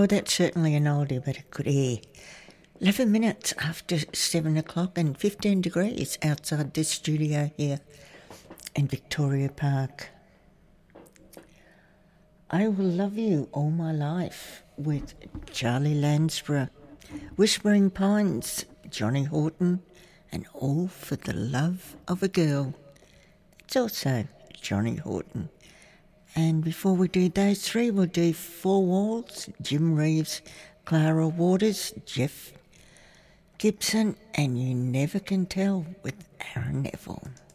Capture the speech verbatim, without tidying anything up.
Oh, that's certainly an oldie, but a good air. eleven minutes after seven o'clock and fifteen degrees outside this studio here in Victoria Park. I Will Love You All My Life with Charlie Lansborough, Whispering Pines, Johnny Horton, and All for the Love of a Girl. It's also Johnny Horton. And before we do those three, we'll do Four Walls, Jim Reeves, Clara Waters, Jeff Gibson, and You Never Can Tell with Aaron Neville.